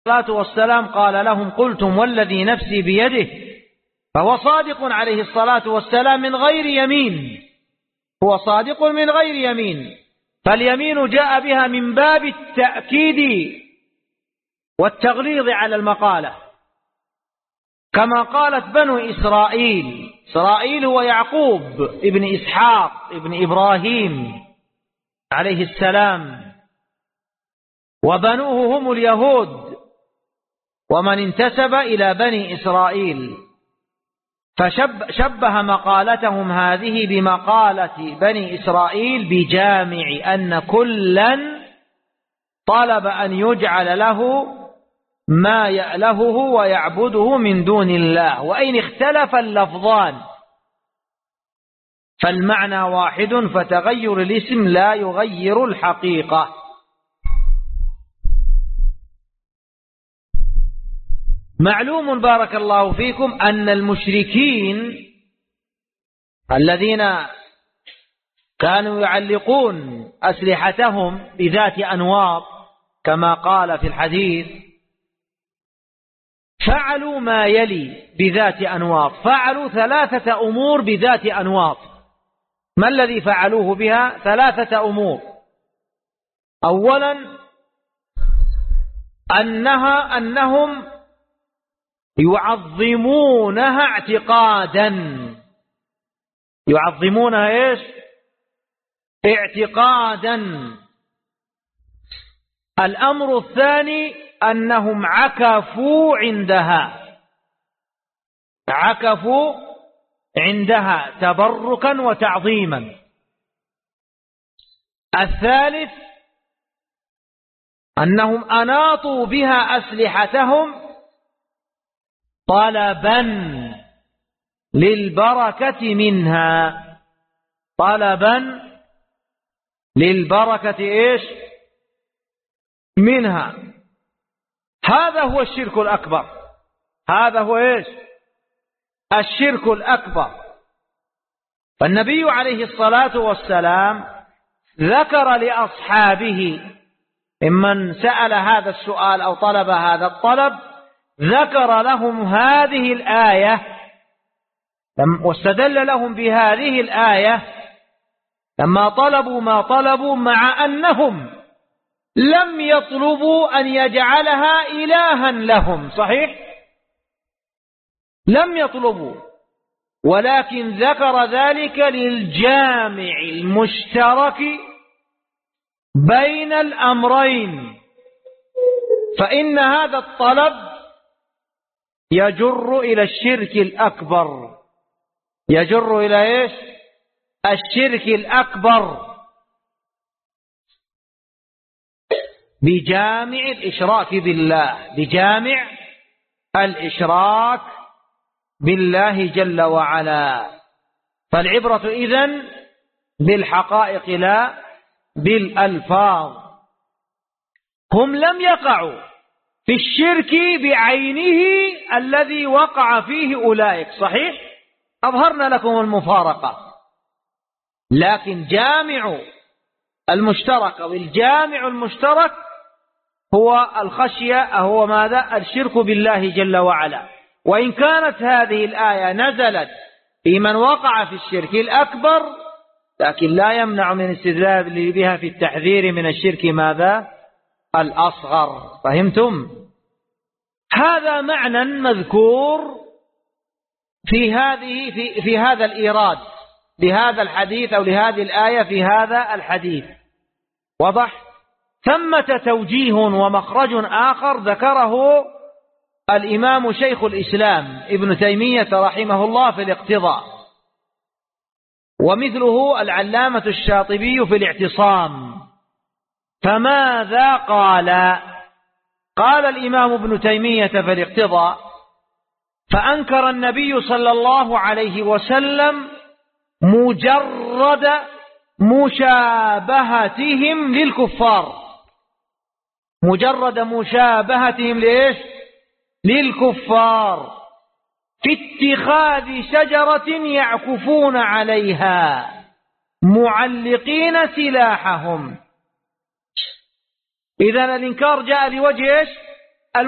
الصلاة والسلام قال لهم: قلتم والذي نفسي بيده، فهو صادق عليه الصلاة والسلام من غير يمين، هو صادق من غير يمين، فاليمين جاء بها من باب التأكيد والتغليظ على المقالة، كما قالت بنو إسرائيل. إسرائيل هو يعقوب ابن إسحاق ابن إبراهيم عليه السلام، وبنوه هم اليهود ومن انتسب إلى بني إسرائيل، فشبه مقالتهم هذه بمقالة بني إسرائيل بجامع أن كلا طلب أن يجعل له ما يألهه ويعبده من دون الله، وإن اختلف اللفظان فالمعنى واحد، فتغير الاسم لا يغير الحقيقة. معلوم بارك الله فيكم أن المشركين الذين كانوا يعلقون أسلحتهم بذات أنواط كما قال في الحديث فعلوا ما يلي بذات أنواط، فعلوا 3 أمور بذات أنواط. ما الذي فعلوه بها؟ 3 أمور. أولا أنهم يعظمونها اعتقادا. يعظمونها ايش؟ اعتقادا. الأمر الثاني أنهم عكفوا عندها تبركا وتعظيما. الثالث أنهم أناطوا بها أسلحتهم طلبا للبركة منها. طلبا للبركة ايش؟ منها. هذا هو الشرك الأكبر. هذا هو ايش؟ الشرك الأكبر. فالنبي عليه الصلاة والسلام ذكر لأصحابه ممن سأل هذا السؤال أو طلب هذا الطلب، ذكر لهم هذه الآية واستدل لهم بهذه الآية لما طلبوا ما طلبوا، مع أنهم لم يطلبوا أن يجعلها إلها لهم. صحيح؟ لم يطلبوا، ولكن ذكر ذلك للجامع المشترك بين الأمرين، فإن هذا الطلب يجر إلى الشرك الأكبر. يجر إلى إيش؟ الشرك الأكبر بجامع الإشراك بالله، بجامع الإشراك بالله جل وعلا. فالعبرة إذن بالحقائق لا بالألفاظ. هم لم يقعوا في الشرك بعينه الذي وقع فيه أولئك. صحيح؟ أظهرنا لكم المفارقة. لكن جامع المشترك أو الجامع المشترك هو الخشية، هو ماذا؟ الشرك بالله جل وعلا. وإن كانت هذه الآية نزلت في من وقع في الشرك الأكبر، لكن لا يمنع من استدلال بها في التحذير من الشرك ماذا؟ الأصغر. فهمتم؟ هذا معنى مذكور في هذا الإيراد لهذا الحديث أو لهذه الآية في هذا الحديث. وضح؟ ثمة توجيه ومخرج آخر ذكره الإمام شيخ الإسلام ابن تيمية رحمه الله في الاقتضاء، ومثله العلامة الشاطبي في الاعتصام. فماذا قال؟ قال الإمام ابن تيمية في الاقتضاء: فأنكر النبي صلى الله عليه وسلم مجرد مشابهتهم للكفار. مجرد مشابهتهم لإيش؟ للكفار في اتخاذ شجرة يعكفون عليها معلقين سلاحهم. إذن الإنكار جاء لوجه إيش؟